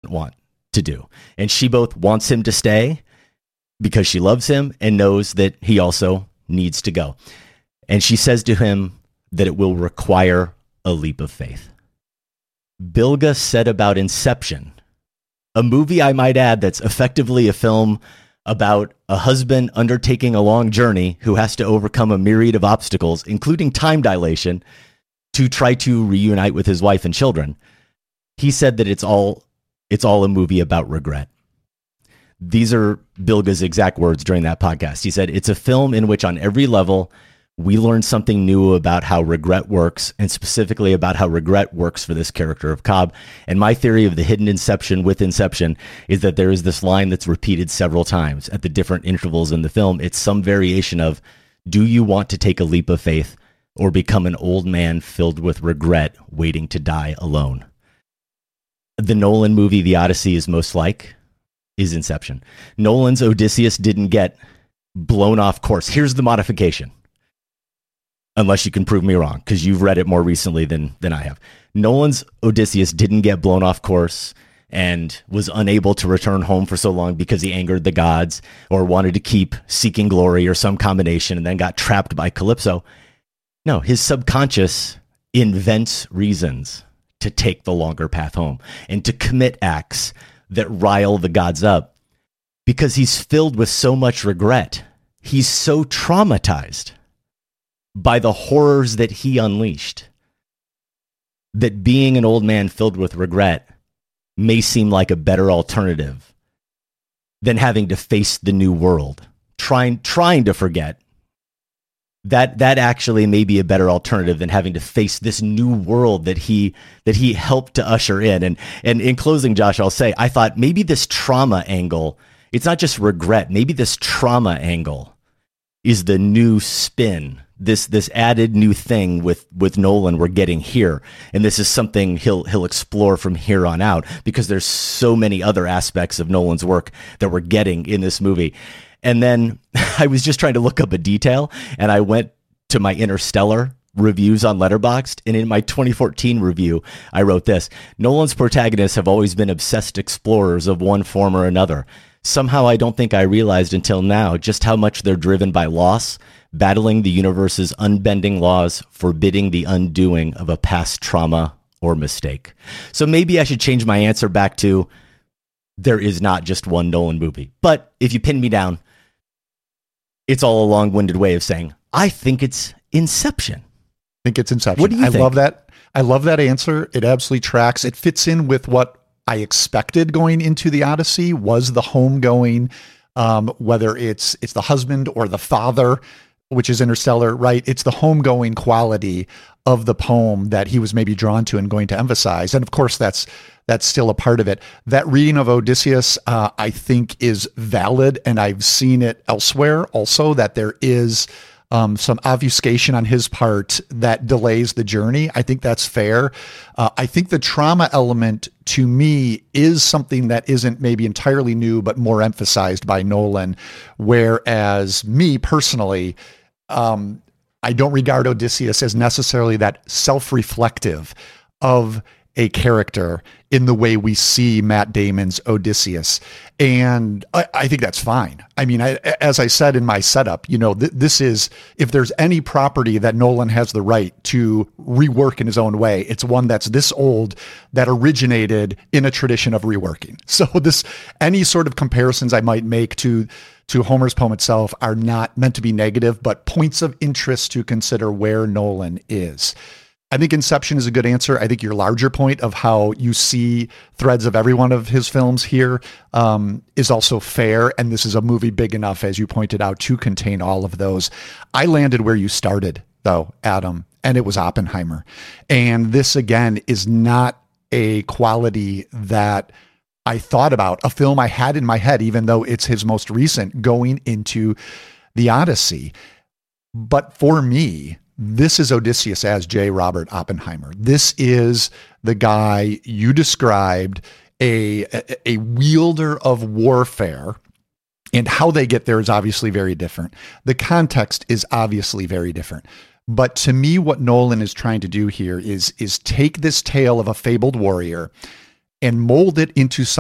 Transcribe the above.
doesn't want to do. And she both wants him to stay because she loves him and knows that he also needs to go. And she says to him that it will require a leap of faith. Bilge said about Inception, a movie, I might add, that's effectively a film about a husband undertaking a long journey who has to overcome a myriad of obstacles, including time dilation, to try to reunite with his wife and children. He said that it's all a movie about regret. These are Bilge's exact words during that podcast. He said, it's a film in which on every level, we learn something new about how regret works, and specifically about how regret works for this character of Cobb. And my theory of the hidden inception with Inception is that there is this line that's repeated several times at the different intervals in the film. It's some variation of, do you want to take a leap of faith or become an old man filled with regret waiting to die alone? The Nolan movie, The Odyssey, is most like is Inception. Nolan's Odysseus didn't get blown off course. Here's the modification. Unless you can prove me wrong, because you've read it more recently than I have. Nolan's Odysseus didn't get blown off course and was unable to return home for so long because he angered the gods or wanted to keep seeking glory or some combination and then got trapped by Calypso. No, his subconscious invents reasons to take the longer path home and to commit acts that rile the gods up because he's filled with so much regret. He's so traumatized by the horrors that he unleashed that being an old man filled with regret may seem like a better alternative than having to face the new world, trying to forget. That actually may be a better alternative than having to face this new world that he helped to usher in. And in closing, Josh, I'll say, I thought maybe this trauma angle, it's not just regret, maybe this trauma angle is the new spin, this added new thing with Nolan we're getting here. And this is something he'll explore from here on out because there's so many other aspects of Nolan's work that we're getting in this movie. And then I was just trying to look up a detail, and I went to my Interstellar reviews on Letterboxd, and in my 2014 review, I wrote this: Nolan's protagonists have always been obsessed explorers of one form or another. Somehow I don't think I realized until now just how much they're driven by loss, battling the universe's unbending laws, forbidding the undoing of a past trauma or mistake. So maybe I should change my answer back to, there is not just one Nolan movie. But if you pin me down, it's all a long-winded way of saying, I think it's Inception. I think it's Inception. What do you think? Love that. I love that answer. It absolutely tracks. It fits in with what I expected going into The Odyssey was the homegoing, whether it's the husband or the father, which is Interstellar, right? It's the homegoing quality of the poem that he was maybe drawn to and going to emphasize. And of course, that's still a part of it. That reading of Odysseus, I think, is valid. And I've seen it elsewhere also, that there is some obfuscation on his part that delays the journey. I think that's fair. I think the trauma element to me is something that isn't maybe entirely new, but more emphasized by Nolan. Whereas me personally, I don't regard Odysseus as necessarily that self-reflective of a character in the way we see Matt Damon's Odysseus. And I think that's fine. I mean, as I said in my setup, this is, if there's any property that Nolan has the right to rework in his own way, it's one that's this old that originated in a tradition of reworking. So any sort of comparisons I might make to Homer's poem itself are not meant to be negative, but points of interest to consider where Nolan is. I think Inception is a good answer. I think your larger point of how you see threads of every one of his films here is also fair. And this is a movie big enough, as you pointed out, to contain all of those. I landed where you started, though, Adam, and it was Oppenheimer. And this, again, is not a quality that I thought about, a film I had in my head, even though it's his most recent, going into The Odyssey. But for me, this is Odysseus as J. Robert Oppenheimer. This is the guy you described, a wielder of warfare, and how they get there is obviously very different. The context is obviously very different. But to me, what Nolan is trying to do here is take this tale of a fabled warrior and mold it into something